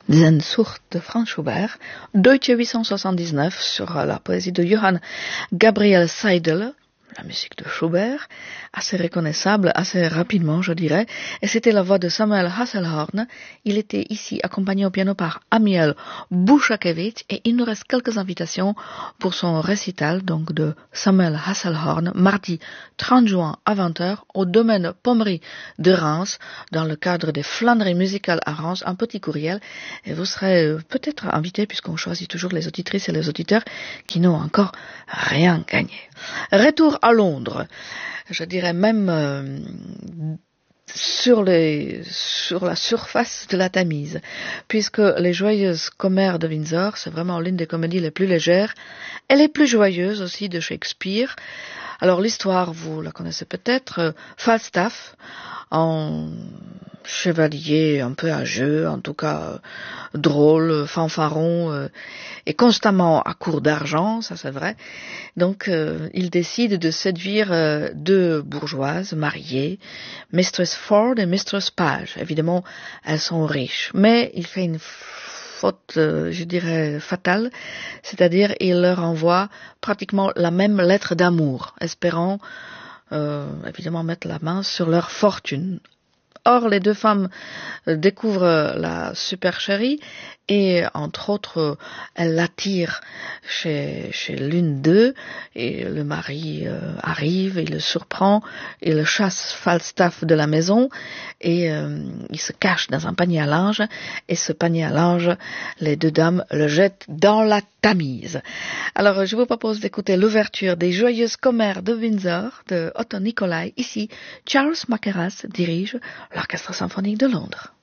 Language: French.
Sehnsucht de Franz Schubert, Deutsche 879 sur la poésie de Johann Gabriel Seidel, la musique de Schubert, assez reconnaissable, assez rapidement, je dirais, et c'était la voix de Samuel Hasselhorn. Il était ici accompagné au piano par Amiel Bouchakevich, et il nous reste quelques invitations pour son récital, donc de Samuel Hasselhorn, mardi 30 juin à 20h, au domaine Pommery de Reims, dans le cadre des Flâneries musicales à Reims, un petit courriel, et vous serez peut-être invité, puisqu'on choisit toujours les auditrices et les auditeurs qui n'ont encore rien gagné. Retour à Londres, je dirais même sur la surface de la Tamise, puisque Les Joyeuses Commères de Windsor, c'est vraiment l'une des comédies les plus légères et les plus joyeuses aussi de Shakespeare. Alors l'histoire, vous la connaissez peut-être, Falstaff, en chevalier un peu âgeux, en tout cas drôle, fanfaron, et constamment à court d'argent, ça c'est vrai. Donc il décide de séduire deux bourgeoises mariées, Mistress Ford et Mistress Page. Évidemment, elles sont riches, mais il fait une faute, je dirais, fatale, c'est-à-dire il leur envoie pratiquement la même lettre d'amour, espérant évidemment mettre la main sur leur fortune. Or, les deux femmes découvrent la supercherie et, entre autres, elles l'attirent chez l'une d'eux, et le mari arrive, il le surprend, il chasse Falstaff de la maison et il se cache dans un panier à linge, et ce panier à linge, les deux dames le jettent dans la Tamise. Alors, je vous propose d'écouter l'ouverture des Joyeuses Commères de Windsor de Otto Nicolai. Ici, Charles Mackerras dirige l'Orchestre symphonique de Londres.